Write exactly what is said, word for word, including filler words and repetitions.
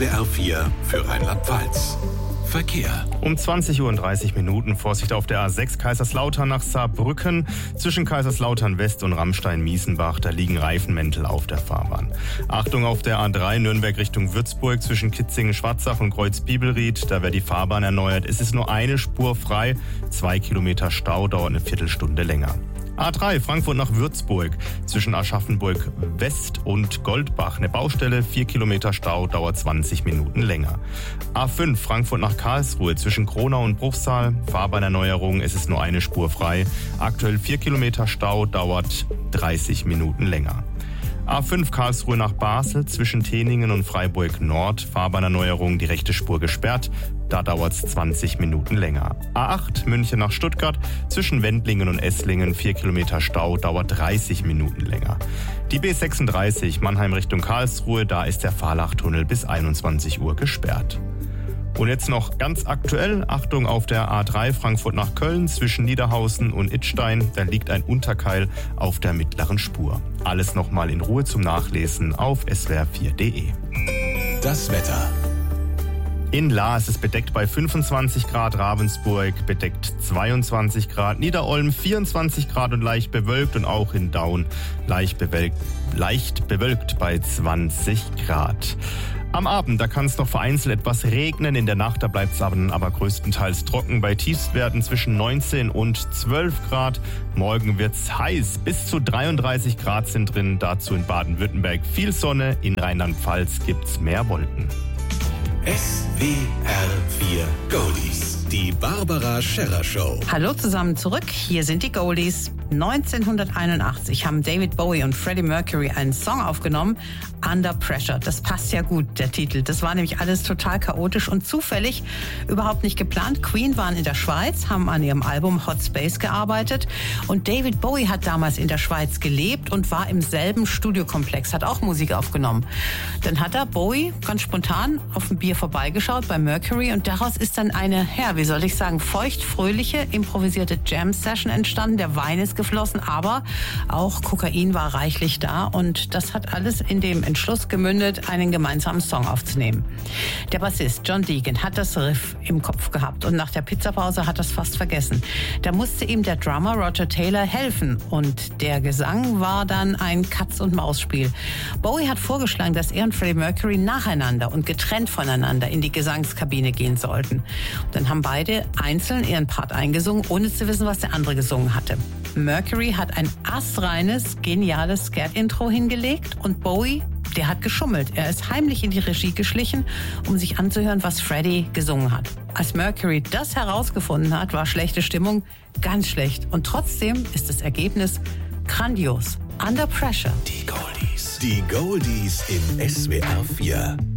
S W R vier für Rheinland-Pfalz. Verkehr. Um zwanzig Uhr und dreißig Minuten Vorsicht auf der A sechs Kaiserslautern nach Saarbrücken. Zwischen Kaiserslautern West und Ramstein-Miesenbach, da liegen Reifenmäntel auf der Fahrbahn. Achtung auf der A drei Nürnberg Richtung Würzburg zwischen Kitzingen-Schwarzach und Kreuz-Bibelried. Da wird die Fahrbahn erneuert. Es ist nur eine Spur frei. Zwei Kilometer Stau, dauert eine Viertelstunde länger. A drei Frankfurt nach Würzburg zwischen Aschaffenburg West und Goldbach. Eine Baustelle, vier Kilometer Stau, dauert zwanzig Minuten länger. A fünf Frankfurt nach Karlsruhe zwischen Kronau und Bruchsal. Fahrbahnerneuerung, es ist nur eine Spur frei. Aktuell vier Kilometer Stau, dauert dreißig Minuten länger. A fünf Karlsruhe nach Basel zwischen Teningen und Freiburg Nord. Fahrbahnerneuerung, die rechte Spur gesperrt. Da dauert es zwanzig Minuten länger. A acht München nach Stuttgart zwischen Wendlingen und Esslingen. vier Kilometer Stau, dauert dreißig Minuten länger. Die B sechsunddreißig Mannheim Richtung Karlsruhe. Da ist der Fahrlachtunnel bis einundzwanzig Uhr gesperrt. Und jetzt noch ganz aktuell, Achtung auf der A drei Frankfurt nach Köln zwischen Niederhausen und Idstein. Da liegt ein Unterkeil auf der mittleren Spur. Alles nochmal in Ruhe zum Nachlesen auf S W R vier punkt de. Das Wetter. In Lahr ist es bedeckt bei fünfundzwanzig Grad, Ravensburg bedeckt zweiundzwanzig Grad, Niederolm vierundzwanzig Grad und leicht bewölkt und auch in Daun leicht bewölkt, leicht bewölkt bei zwanzig Grad. Am Abend, da kann es noch vereinzelt etwas regnen. In der Nacht, da bleibt es aber, aber größtenteils trocken. Bei Tiefstwerten zwischen neunzehn und zwölf Grad. Morgen wird's heiß. Bis zu dreiunddreißig Grad sind drin. Dazu in Baden-Württemberg viel Sonne. In Rheinland-Pfalz gibt's mehr Wolken. S W R vier Goldies. Die Barbara Scherrer Show. Hallo zusammen zurück. Hier sind die Goldies. neunzehnhunderteinundachtzig haben David Bowie und Freddie Mercury einen Song aufgenommen, Under Pressure. Das passt ja gut, der Titel. Das war nämlich alles total chaotisch und zufällig, überhaupt nicht geplant. Queen waren in der Schweiz, haben an ihrem Album Hot Space gearbeitet und David Bowie hat damals in der Schweiz gelebt und war im selben Studiokomplex, hat auch Musik aufgenommen. Dann hat er Bowie ganz spontan auf ein Bier vorbeigeschaut bei Mercury und daraus ist dann eine, ja, wie soll ich sagen, feuchtfröhliche, improvisierte Jam-Session entstanden. Der Wein ist geflossen, aber auch Kokain war reichlich da und das hat alles in dem Entschluss gemündet, einen gemeinsamen Song aufzunehmen. Der Bassist John Deacon hat das Riff im Kopf gehabt und nach der Pizzapause hat er es fast vergessen. Da musste ihm der Drummer Roger Taylor helfen und der Gesang war dann ein Katz-und-Maus-Spiel. Bowie hat vorgeschlagen, dass er und Freddie Mercury nacheinander und getrennt voneinander in die Gesangskabine gehen sollten. Und dann haben beide einzeln ihren Part eingesungen, ohne zu wissen, was der andere gesungen hatte. Mercury hat ein astreines, geniales Scat-Intro hingelegt und Bowie, der hat geschummelt. Er ist heimlich in die Regie geschlichen, um sich anzuhören, was Freddie gesungen hat. Als Mercury das herausgefunden hat, war schlechte Stimmung ganz schlecht. Und trotzdem ist das Ergebnis grandios. Under Pressure. Die Goldies. Die Goldies in S W R vier.